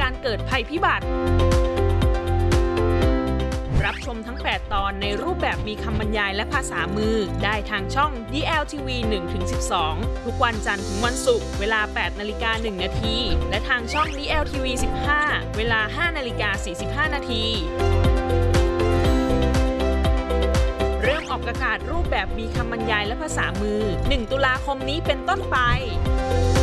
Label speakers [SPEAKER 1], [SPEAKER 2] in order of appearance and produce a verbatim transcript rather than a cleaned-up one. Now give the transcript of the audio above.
[SPEAKER 1] การเกิดภัยพิบัติรับชมทั้งแปดตอนในรูปแบบมีคำบรรยายและภาษามือได้ทางช่อง ดี แอล ที วี หนึ่งถึงสิบสอง ทุกวันจันทร์ถึงวันศุกร์เวลา แปดนาฬิกาหนึ่งนาที และทางช่อง ดี แอล ที วี สิบห้า เวลา ห้านาฬิกาสี่สิบห้านาทีเริ่มออกอากาศรูปแบบมีคำบรรยายและภาษามือ หนึ่งตุลาคมนี้เป็นต้นไป